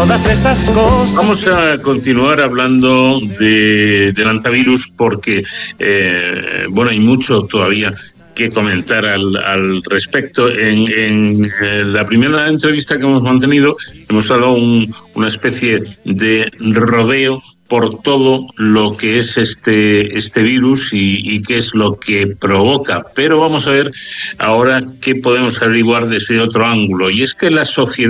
todas esas cosas. Vamos a continuar hablando del hantavirus porque, hay mucho todavía que comentar al respecto. En la primera entrevista que hemos mantenido hemos dado una especie de rodeo por todo lo que es este virus y qué es lo que provoca. Pero vamos a ver ahora qué podemos averiguar desde otro ángulo, y es que la sociedad